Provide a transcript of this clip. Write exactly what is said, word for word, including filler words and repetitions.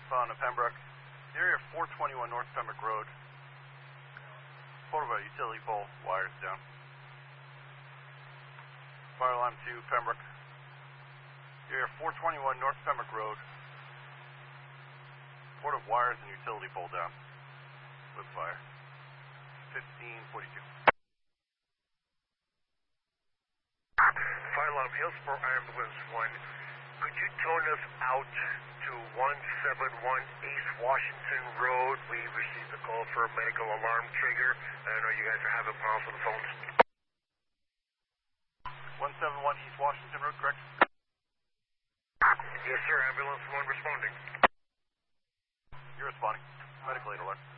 on Pembroke. The area four twenty-one North Pembroke Road. Report of a utility pole, wires down. Fire alarm two, Pembroke. The area four twenty-one North Pembroke Road. Report of wires and utility pole down. With fire. fifteen forty-two. Fire alarm Hillsborough Ambulance one. Could you tone us out to one seven one East Washington Road? We received a call for a medical alarm trigger. I know you guys are having problems with the phones. one seven one East Washington Road, correct? Yes, sir. Ambulance one responding. You're responding. Medical aid alert.